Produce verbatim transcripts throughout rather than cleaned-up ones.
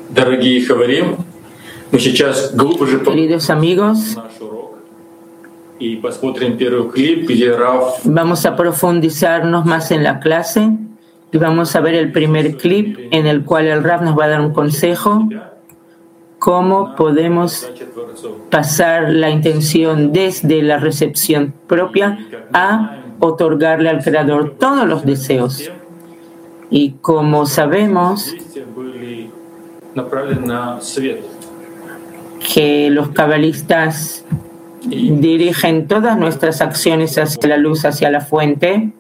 Дорогие хаварим, мы сейчас глубже Queridos amigos, наш урок и посмотрим первый клип, где Рав vamos a profundizarnos más en la clase y vamos a ver el primer clip en el cual el Rav nos va a dar un consejo cómo podemos pasar la intención desde la recepción propia a otorgarle al Creador todos los deseos. Y como sabemos que los cabalistas dirigen todas nuestras acciones hacia la luz, hacia la fuente,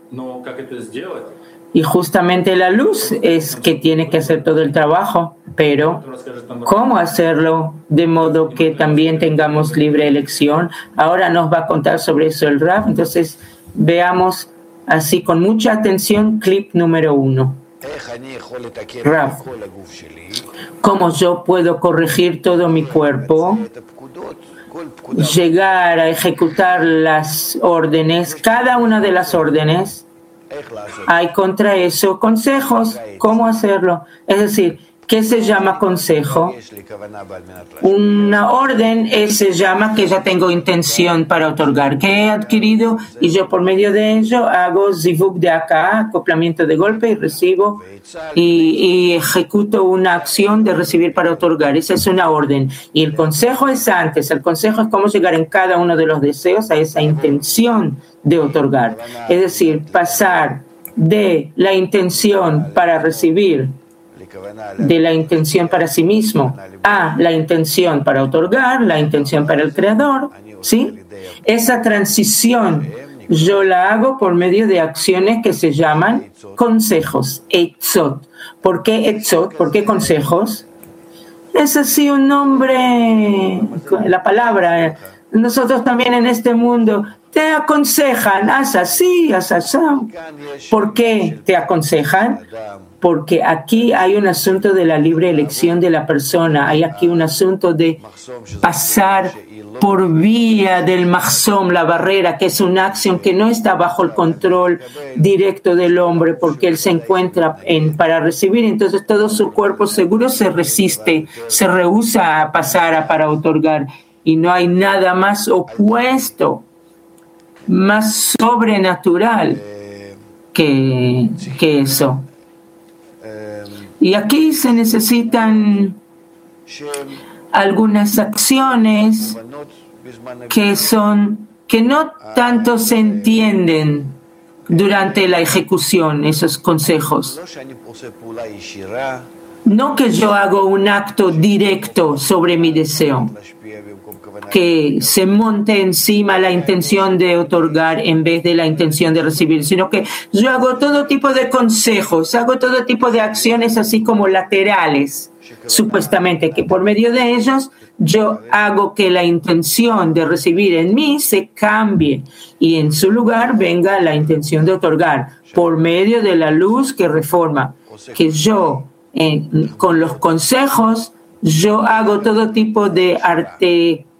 y justamente la luz es que tiene que hacer todo el trabajo, pero ¿cómo hacerlo de modo que también tengamos libre elección? Ahora nos va a contar sobre eso el Rav, entonces veamos así con mucha atención clip número uno. Rav, ¿cómo yo puedo corregir todo mi cuerpo, llegar a ejecutar las órdenes, cada una de las órdenes? Hay contra eso consejos, ¿cómo hacerlo? Es decir, ¿qué se llama consejo? Una orden es, se llama que ya tengo intención para otorgar, que he adquirido y yo por medio de ello hago zivug de acá, acoplamiento de golpe y recibo y, y ejecuto una acción de recibir para otorgar. Esa es una orden. Y el consejo es antes, el consejo es cómo llegar en cada uno de los deseos a esa intención de otorgar. Es decir, pasar de la intención para recibir, de la intención para sí mismo a la intención para otorgar, la intención para el Creador, ¿sí? Esa transición yo la hago por medio de acciones que se llaman consejos, etzot. ¿Por qué etzot? ¿Por qué consejos? Es así un nombre, la palabra. Nosotros también en este mundo te aconsejan, haz así, haz así. ¿Por qué te aconsejan? Porque aquí hay un asunto de la libre elección de la persona, hay aquí un asunto de pasar por vía del mahzom, la barrera, que es una acción que no está bajo el control directo del hombre, porque él se encuentra en, para recibir, entonces todo su cuerpo seguro se resiste, se rehúsa a pasar a, para otorgar, y no hay nada más opuesto, más sobrenatural que, que eso. Y aquí se necesitan algunas acciones que son que no tanto se entienden durante la ejecución, esos consejos. No que yo hago un acto directo sobre mi deseo, que se monte encima la intención de otorgar en vez de la intención de recibir, sino que yo hago todo tipo de consejos, hago todo tipo de acciones así como laterales, supuestamente, que por medio de ellos yo hago que la intención de recibir en mí se cambie y en su lugar venga la intención de otorgar por medio de la luz que reforma, que yo eh, con los consejos yo hago todo tipo de arte